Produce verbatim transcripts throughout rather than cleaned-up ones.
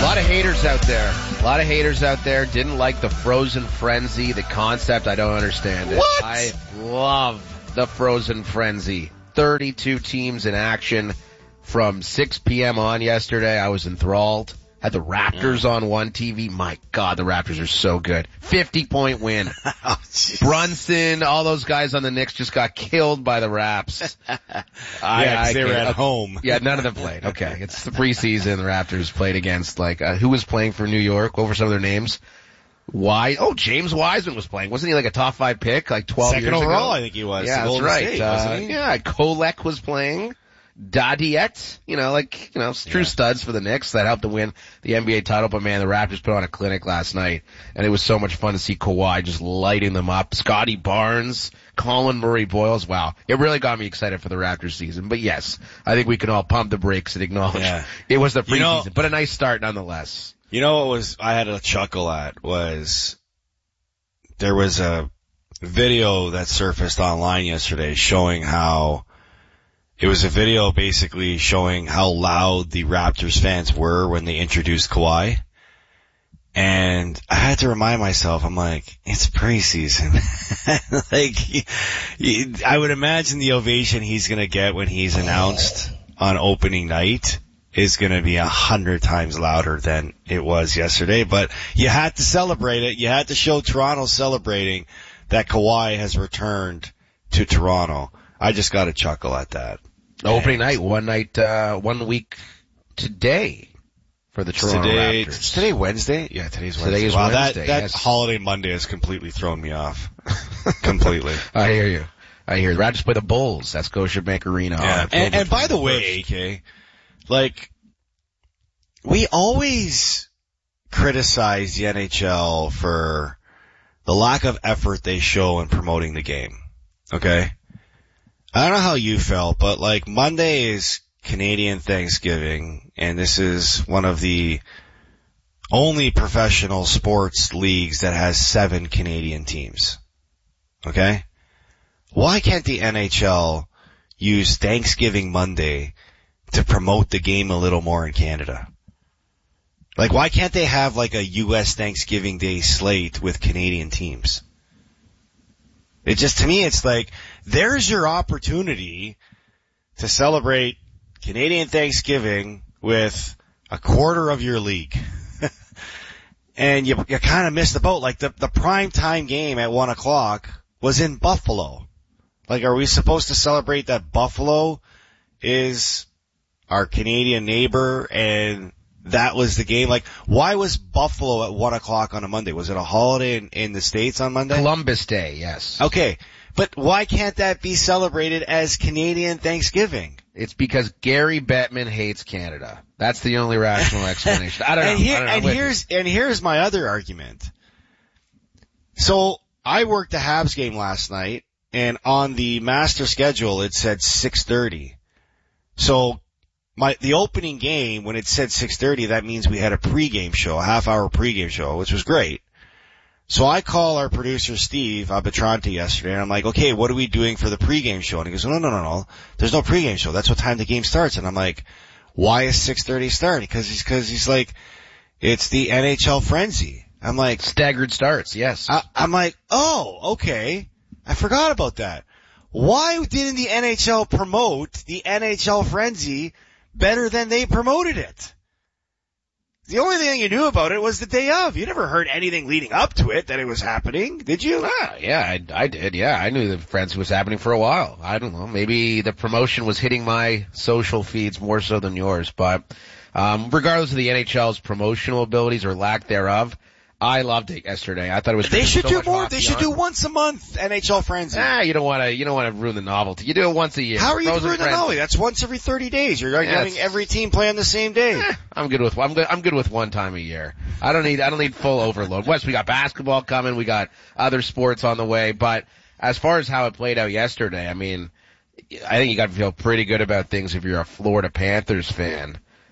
lot of haters out there. A lot of haters out there didn't like the Frozen Frenzy, the concept. I don't understand it. What? I love the Frozen Frenzy. thirty-two teams in action from six p.m. on yesterday. I was enthralled. Had the Raptors on one T V. My God, the Raptors are so good. fifty-point win. Oh, Brunson, all those guys on the Knicks just got killed by the Raps. I, yeah, I, they were at okay. home. Yeah, none of them played. Okay, it's the preseason. The Raptors played against, like, uh, who was playing for New York? What were some of their names? Why? Oh, James Wiseman was playing. Wasn't he like a top five pick, like twelve Second years ago? overall, I think he was. Yeah, that's Golden right. State, uh, wasn't he? Yeah, Kolek was playing. Dadiet, you know, like, you know, true Yeah. studs for the Knicks that helped to win the N B A title. But man, the Raptors put on a clinic last night, and it was so much fun to see Kawhi just lighting them up. Scotty Barnes, Colin Murray-Boyles. Wow. It really got me excited for the Raptors season. But yes, I think we can all pump the brakes and acknowledge Yeah. it was the preseason, You know, but a nice start nonetheless. You know what was, I had a chuckle at was, there was a video that surfaced online yesterday showing how, it was a video basically showing how loud the Raptors fans were when they introduced Kawhi. And I had to remind myself, I'm like, it's preseason. Like, he, he, I would imagine the ovation he's gonna get when he's announced on opening night is gonna be a hundred times louder than it was yesterday. But you had to celebrate it. You had to show Toronto celebrating that Kawhi has returned to Toronto. I just got a chuckle at that. Opening night, one night, uh, one week today for the Toronto today, Raptors. Is today Wednesday? Yeah, today's Wednesday. Today is wow, Wednesday, That, that yes. holiday Monday has completely thrown me off. Completely. I hear you. I hear you. The Raptors play the Bulls at Scotiabank Arena. Yeah. On And, and by the October way, A K, like, we always criticize the N H L for the lack of effort they show in promoting the game. Okay? I don't know how you felt, but like Monday is Canadian Thanksgiving, and this is one of the only professional sports leagues that has seven Canadian teams. Okay? Why can't the N H L use Thanksgiving Monday to promote the game a little more in Canada? Like, why can't they have like a U S Thanksgiving Day slate with Canadian teams? It just, to me, it's like, there's your opportunity to celebrate Canadian Thanksgiving with a quarter of your league. And you, you kind of missed the boat. Like, the, the prime time game at one o'clock was in Buffalo. Like, are we supposed to celebrate that Buffalo is our Canadian neighbor and that was the game? Like, why was Buffalo at one o'clock on a Monday? Was it a holiday in, in the States on Monday? Columbus Day, yes. Okay. But why can't that be celebrated as Canadian Thanksgiving? It's because Gary Bettman hates Canada. That's the only rational explanation. I don't know. And, here, I don't know. and here's, and here's my other argument. So, I worked the Habs game last night, and on the master schedule it said six thirty. So, My, the opening game, when it said six thirty, that means we had a pregame show, a half hour pregame show, which was great. So I call our producer Steve Abitrante yesterday and I'm like, okay, what are we doing for the pregame show? And he goes, no, no, no, no, there's no pregame show. That's what time the game starts. And I'm like, why is six thirty starting? Cause he's, cause he's like, it's the N H L frenzy. I'm like, staggered starts, yes. I, I'm like, oh, okay. I forgot about that. Why didn't the N H L promote the N H L frenzy better than they promoted it? The only thing you knew about it was the day of. You never heard anything leading up to it that it was happening, did you? Ah, yeah, I, I did. Yeah, I knew the frenzy was happening for a while. I don't know. Maybe the promotion was hitting my social feeds more so than yours. But um regardless of the N H L's promotional abilities or lack thereof, I loved it yesterday. I thought it was. They should so do much more. hockey They should on. do once a month N H L frenzy. Ah, you don't want to. You don't want to ruin the novelty. You do it once a year. How are you Frozen ruining the Frenzy. novelty? That's once every thirty days. You're Yeah, having it's- every team play on the same day. Eh, I'm good with. I'm good. I'm good with one time a year. I don't need. I don't need full overload. West, we got basketball coming. We got other sports on the way. But as far as how it played out yesterday, I mean, I think you got to feel pretty good about things if you're a Florida Panthers fan.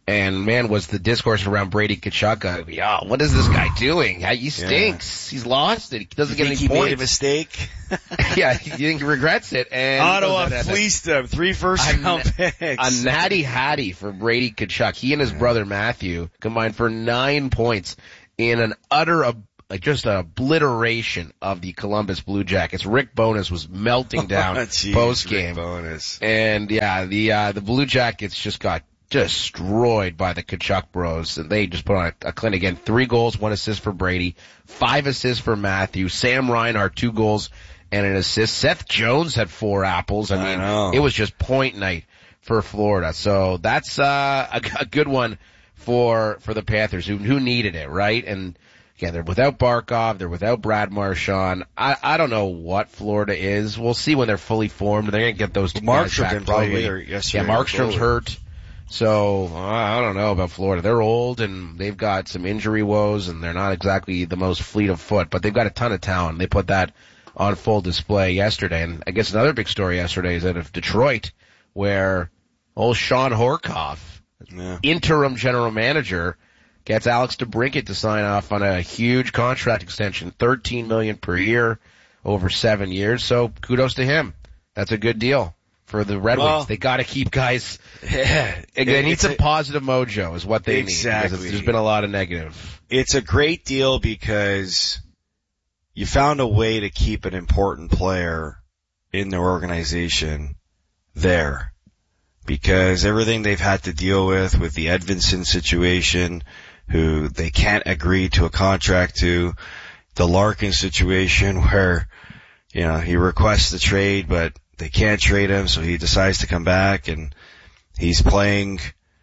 And man, was the discourse around Brady Tkachuk, yo, what is this guy doing? He stinks. Yeah. He's lost it. He doesn't you get think any he points. Made a mistake? Yeah, you think he regrets it. And Ottawa fleeced him. Three first round picks. A natty hattie for Brady Tkachuk. He and his yeah. brother Matthew combined for nine points in an utter, like just an obliteration of the Columbus Blue Jackets. Rick Bowness was melting down oh, geez, post game. Rick Bowness. And yeah, the uh, the Blue Jackets just got destroyed by the Tkachuk bros, and they just put on a, a clinic again. Three goals, one assist for Brady, five assists for Matthew. Sam Reinhart, two goals and an assist. Seth Jones had four apples. I, I mean, know. It was just point night for Florida. So that's uh, a, a good one for for the Panthers, who who needed it, right? And again, they're without Barkov, they're without Brad Marchand. I I don't know what Florida is. We'll see when they're fully formed. They're gonna get those two guys back probably. Yeah, Markstrom's hurt. So, I don't know about Florida. They're old and they've got some injury woes and they're not exactly the most fleet of foot, but they've got a ton of talent. They put that on full display yesterday. And I guess another big story yesterday is out of Detroit, where old Sean Horkoff, yeah. interim general manager, gets Alex DeBrincat to sign off on a huge contract extension, thirteen million dollars per year over seven years. So kudos to him. That's a good deal. For the Red well, Wings, they got to keep guys. Yeah, they it, need some a, positive mojo, is what they exactly. need. Because there's been a lot of negative. It's a great deal because you found a way to keep an important player in their organization there. Because everything they've had to deal with, with the Edvinsson situation, who they can't agree to a contract to, the Larkin situation where, you know, he requests the trade, but they can't trade him, so he decides to come back, and he's playing,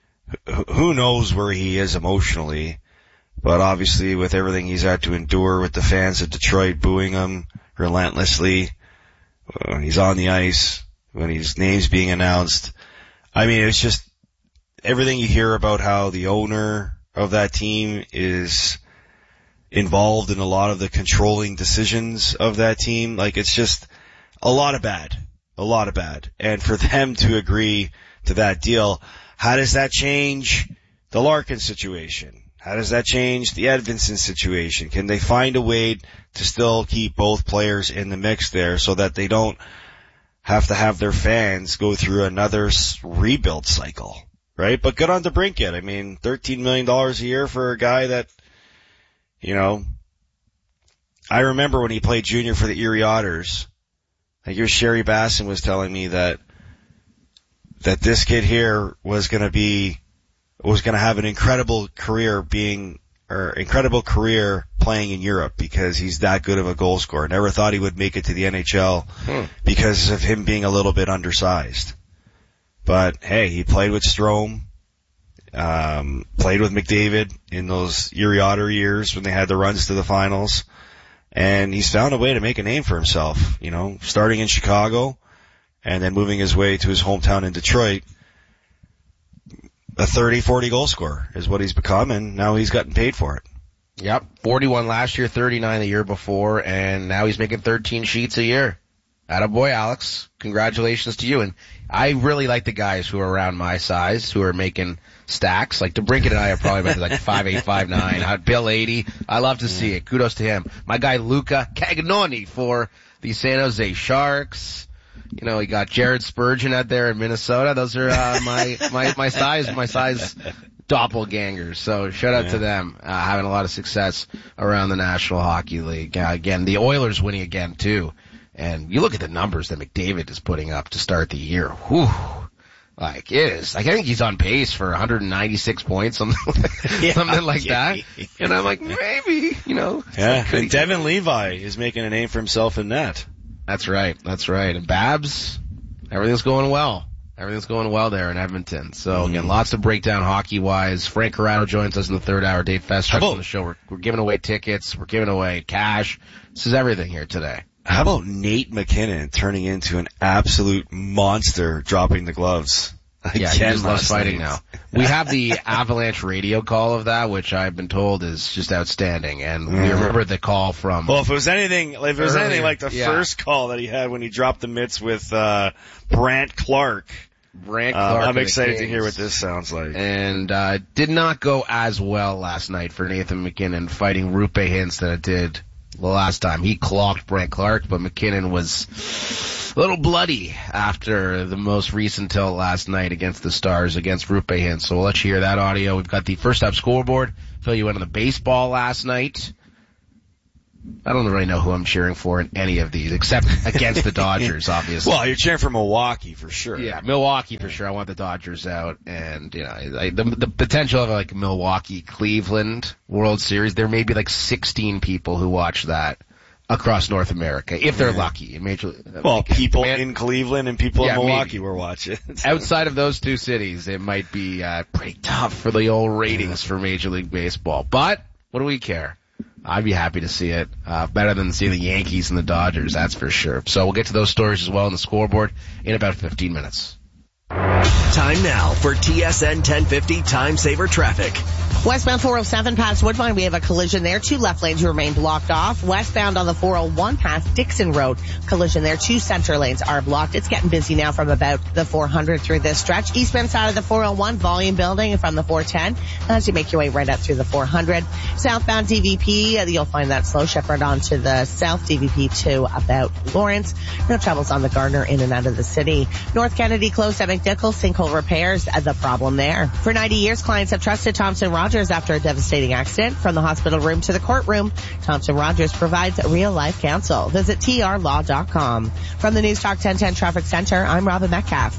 who knows where he is emotionally, but obviously with everything he's had to endure with the fans of Detroit booing him relentlessly, when he's on the ice, when his name's being announced. I mean, it's just everything you hear about how the owner of that team is involved in a lot of the controlling decisions of that team. Like, it's just a lot of bad. A lot of bad. And for them to agree to that deal, how does that change the Larkin situation? How does that change the Edvinsson situation? Can they find a way to still keep both players in the mix there so that they don't have to have their fans go through another rebuild cycle, right? But good on DeBrincat. I mean, thirteen million dollars a year for a guy that, you know, I remember when he played junior for the Erie Otters. I hear Sherry Basson was telling me that that this kid here was going to be was going to have an incredible career being or incredible career playing in Europe because he's that good of a goal scorer. Never thought he would make it to the N H L hmm. because of him being a little bit undersized. But hey, he played with Strome, um, played with McDavid in those Erie Otter years when they had the runs to the finals. And he's found a way to make a name for himself, you know, starting in Chicago and then moving his way to his hometown in Detroit. A thirty, forty goal scorer is what he's become, and now he's gotten paid for it. Yep, forty-one last year, thirty-nine the year before, and now he's making thirteen sheets a year. Attaboy, Alex. Congratulations to you. And I really like the guys who are around my size who are making stacks. Like DeBrincat and I are probably about like five eight, five nine. Bill eighty. I love to see it. Kudos to him. My guy Luca Cagnoni for the San Jose Sharks. You know, he got Jared Spurgeon out there in Minnesota. Those are uh, my my my size my size doppelgangers. So shout out yeah. to them, uh, having a lot of success around the National Hockey League. Uh, again, the Oilers winning again too. And you look at the numbers that McDavid is putting up to start the year. Whew. Like, it is. Like, I think he's on pace for one hundred ninety-six points, something, yeah, something like yeah. that. And I'm like, maybe, you know. Yeah, like, and Devin Levi is making a name for himself in that. That's right, that's right. And Babs, everything's going well. Everything's going well there in Edmonton. So, again, mm. lots of breakdown hockey-wise. Frank Corrado joins us in the third hour. Dave Festrich on the show. We're, we're giving away tickets. We're giving away cash. This is everything here today. How about Nate McKinnon turning into an absolute monster, dropping the gloves? Yeah, he just loves fighting now. We have the Avalanche radio call of that, which I've been told is just outstanding. And mm. we remember the call from. Well, if it was anything, if it was earlier, anything like the yeah. first call that he had when he dropped the mitts with uh Brant Clark Brandt Uh, Clark. I'm and the excited to Kings. hear what this sounds like. And uh, did not go as well last night for Nathan McKinnon fighting Rupe Hintz than it did the last time. He clocked Brandt Clark, but McKinnon was a little bloody after the most recent tilt last night against the Stars against Rupe Hintz. So we'll let you hear that audio. We've got the first half scoreboard. Fill you in on the baseball last night. I don't really know who I'm cheering for in any of these, except against the Dodgers, obviously. Well, you're cheering for Milwaukee for sure. Yeah, Milwaukee for sure. I want the Dodgers out, and you know, I, the, the potential of like Milwaukee Cleveland World Series. There may be like sixteen people who watch that across North America, if they're lucky. Major, Well, people man, in Cleveland and people Yeah, in Milwaukee maybe. were watching. outside of those two cities, it might be uh, pretty tough for the old ratings for Major League Baseball. But what do we care? I'd be happy to see it. Uh, better than seeing the Yankees and the Dodgers, that's for sure. So we'll get to those stories as well on the scoreboard in about fifteen minutes. Time now for T S N ten fifty Time Saver Traffic. Westbound four oh seven past Woodbine, we have a collision there. Two left lanes remain blocked off. Westbound on the four oh one past Dixon Road, collision there. Two center lanes are blocked. It's getting busy now from about the four hundred through this stretch. Eastbound side of the four oh one, volume building from the four ten as you make your way right up through the four hundred. Southbound D V P, you'll find that slow shepherd onto the south D V P to about Lawrence. No troubles on the Gardner in and out of the city. North Kennedy closed at McNichols, sinkhole repairs, the problem there. For ninety years, clients have trusted Thompson Rogers after a devastating accident. From the hospital room to the courtroom, Thompson Rogers provides real-life counsel. Visit T R law dot com. From the News Talk ten ten Traffic Center, I'm Robin Metcalf.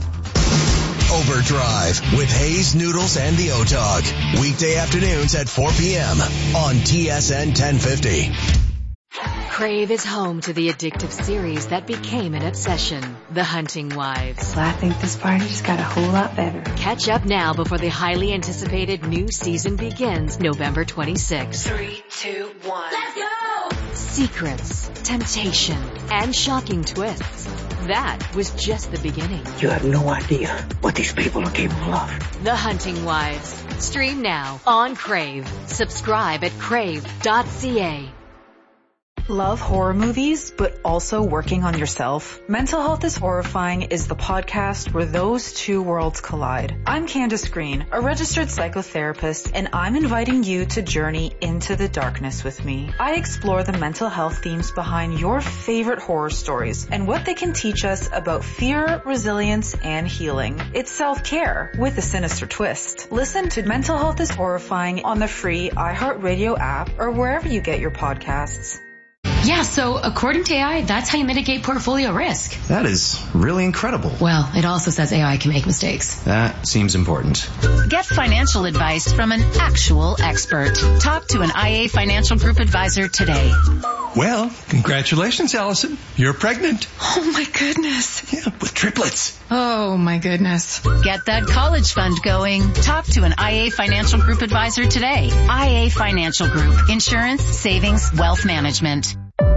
Overdrive with Hayes, Noodles, and the O-Dog. Weekday afternoons at four p.m. on T S N ten fifty. Crave is home to the addictive series that became an obsession, The Hunting Wives. Well, I think this party just got a whole lot better. Catch up now before the highly anticipated new season begins November twenty-sixth. Three, two, one. Let's go! Secrets, temptation, and shocking twists. That was just the beginning. You have no idea what these people are capable of. The Hunting Wives. Stream now on Crave. Subscribe at crave dot c a. Love horror movies, but also working on yourself? Mental Health is Horrifying is the podcast where those two worlds collide. I'm Candace Green, a registered psychotherapist, and I'm inviting you to journey into the darkness with me. I explore the mental health themes behind your favorite horror stories and what they can teach us about fear, resilience, and healing. It's self-care with a sinister twist. Listen to Mental Health is Horrifying on the free iHeartRadio app or wherever you get your podcasts. Yeah, so according to A I, that's how you mitigate portfolio risk. That is really incredible. Well, it also says A I can make mistakes. That seems important. Get financial advice from an actual expert. Talk to an I A Financial Group advisor today. Well, congratulations, Allison. You're pregnant. Oh my goodness. Yeah, with triplets. Oh my goodness. Get that college fund going. Talk to an I A Financial Group advisor today. I A Financial Group. Insurance, savings, wealth management.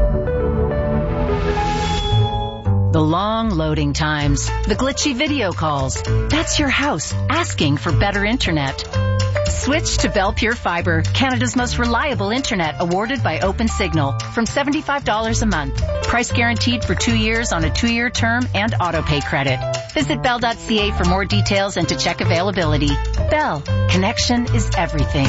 The long loading times, the glitchy video calls. That's your house asking for better internet. Switch to Bell Pure Fiber, Canada's most reliable internet, awarded by OpenSignal, from seventy-five dollars a month. Price guaranteed for two years on a two-year term and auto-pay credit. Visit bell dot c a for more details and to check availability. Bell, connection is everything.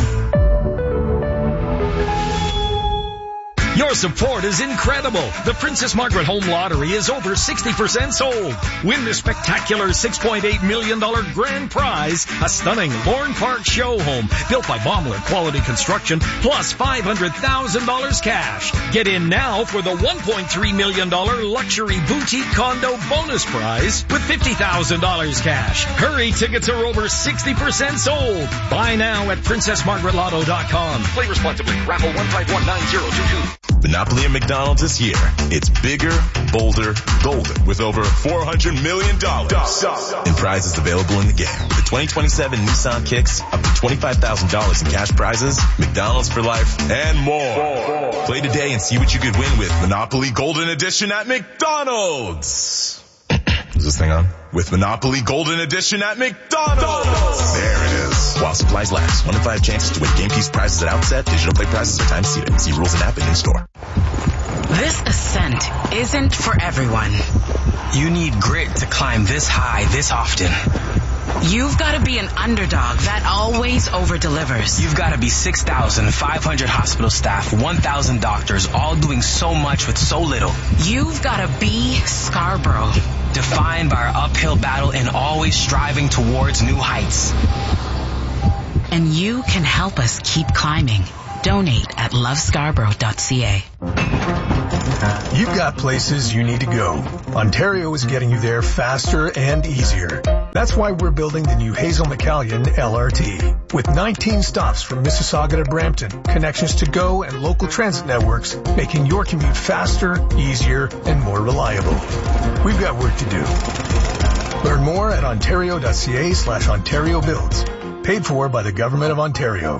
Your support is incredible. The Princess Margaret Home Lottery is over sixty percent sold. Win the spectacular six point eight million dollars grand prize, a stunning Lorne Park show home built by Baumler Quality Construction, plus five hundred thousand dollars cash. Get in now for the one point three million dollars luxury boutique condo bonus prize with fifty thousand dollars cash. Hurry, tickets are over sixty percent sold. Buy now at princess margaret lotto dot com. Play responsibly. Raffle one five one nine zero two two. Monopoly at McDonald's is here. It's bigger, bolder, golden with over four hundred million dollars in prizes available in the game. The twenty twenty-seven Nissan Kicks, up to twenty-five thousand dollars in cash prizes, McDonald's for life, and more. Play today and see what you could win with Monopoly Golden Edition at McDonald's. Is this thing on? With Monopoly Golden Edition at McDonald's. There it is. While supplies last. One in five chances to win game piece prizes at outset. Digital play prizes are time seated. See rules and app and in store. This ascent isn't for everyone. You need grit to climb this high this often. You've got to be an underdog that always over-delivers. You've got to be six thousand five hundred hospital staff, one thousand doctors, all doing so much with so little. You've got to be Scarborough. Defined by our uphill battle and always striving towards new heights. And you can help us keep climbing. Donate at love scarborough dot c a. You've got places you need to go. Ontario is getting you there faster and easier. That's why we're building the new Hazel McCallion L R T. With nineteen stops from Mississauga to Brampton, connections to GO and local transit networks, making your commute faster, easier, and more reliable. We've got work to do. Learn more at ontario dot c a slash Ontario Builds. Paid for by the Government of Ontario.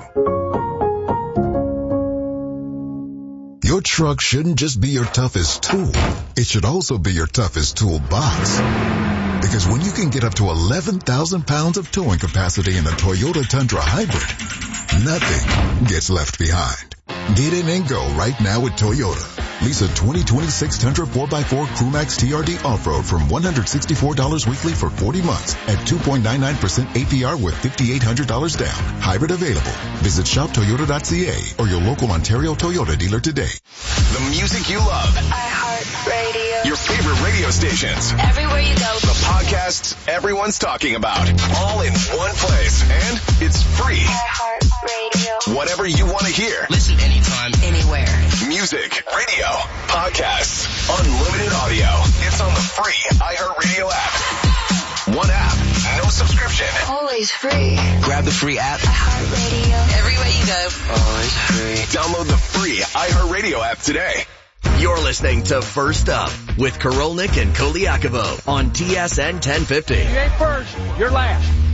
Your truck shouldn't just be your toughest tool. It should also be your toughest toolbox. Because when you can get up to eleven thousand pounds of towing capacity in a Toyota Tundra Hybrid, nothing gets left behind. Get in and go right now with Toyota. Lease a twenty twenty-six Tundra four by four Crewmax T R D Off-Road from one hundred sixty-four dollars weekly for forty months at two point nine nine percent A P R with five thousand eight hundred dollars down. Hybrid available. Visit shop toyota dot c a or your local Ontario Toyota dealer today. The music you love. iHeartRadio. Your favorite radio stations. Everywhere you go. The podcasts everyone's talking about. All in one place. And it's free. iHeartRadio. Whatever you want to hear. Listen anytime, anywhere. Music, radio, podcasts, unlimited audio. It's on the free iHeartRadio app. One app, no subscription. Always free. grab the free app. iHeartRadio. Everywhere you go. Always free. Download the free iHeartRadio app today. You're listening to First Up with Karolnik and Koliakovo on T S N ten fifty. You ain't first, you're last.